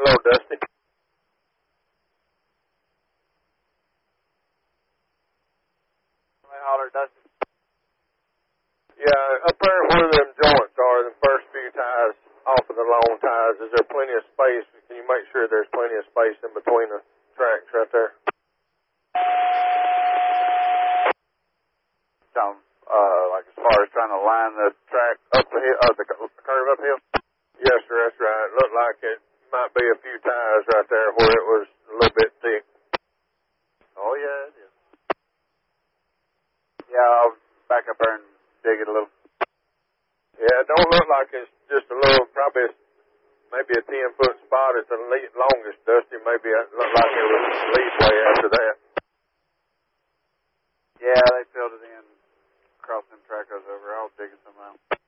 Hello, Dusty. Holler, Dusty. Yeah, up there where them joints are, the first few ties off of the long ties, is there plenty of space? Can you make sure there's plenty of space in between the tracks right there? Like as far as trying to line the track up the hill, the curve uphill? Yes, sir, that's right. It looked like it might be a few ties right there where it was a little bit thick. Oh, yeah, it is. Yeah, I'll back up there and dig it a little. Yeah, it don't look like it's just a little, probably maybe a 10-foot spot at the longest, Dusty. Maybe it looked like it was leadway after that. Yeah, they filled it in, crossed them trackers over. I'll dig it somehow.